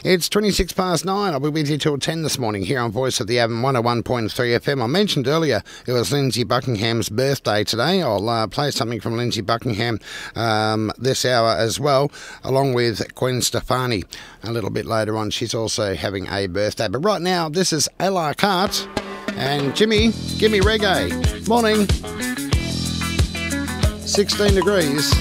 It's 26 past 9. I'll be with you till 10 this morning here on Voice of the Avon 101.3 FM. I mentioned earlier it was Lindsay Buckingham's birthday today. I'll play something from Lindsay Buckingham this hour as well, along with Gwen Stefani a little bit later on. She's also having a birthday. But right now, this is A La Carte and Jimmy, Gimme Reggae. Morning. 16 degrees.